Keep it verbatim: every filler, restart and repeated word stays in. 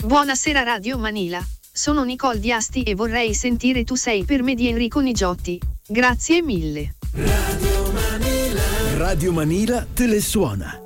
Buonasera Radio Manila, sono Nicole Diasti e vorrei sentire Tu sei per me di Enrico Nigiotti. Grazie mille. Radio Manila. Radio Manila te le suona.